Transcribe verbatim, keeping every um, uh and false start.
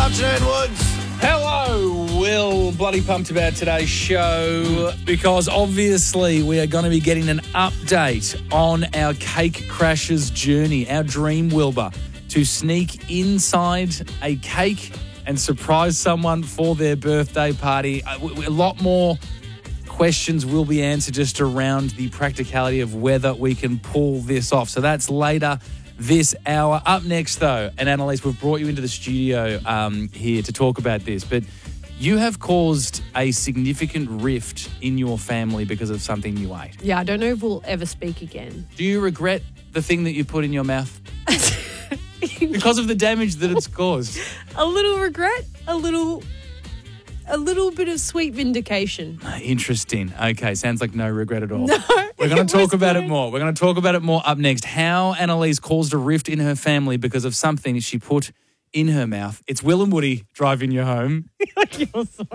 afternoon, Woods. Hello, Will. Bloody pumped about today's show because obviously we are going to be getting an update on our Cake Crashers journey, our dream, Wilbur, to sneak inside a cake and surprise someone for their birthday party. A lot more questions will be answered just around the practicality of whether we can pull this off. So that's later this hour. Up next, though, and Annalise, we've brought you into the studio um, here to talk about this, but you have caused a significant rift in your family because of something you ate. Yeah, I don't know if we'll ever speak again. Do you regret the thing that you put in your mouth? Because of the damage that it's caused. A little regret, a little... A little bit of sweet vindication. Interesting. Okay, sounds like no regret at all. No, We're going it to talk was about good. it more. We're going to talk about it more up next. How Annalise caused a rift in her family because of something she put in her mouth. It's Will and Woody driving you home. You're so